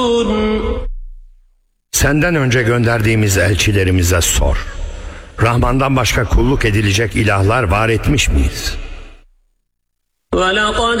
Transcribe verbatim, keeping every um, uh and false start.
Senden önce gönderdiğimiz elçilerimize sor. Rahman'dan başka kulluk edilecek ilahlar var etmiş miyiz? وَلَقَدْ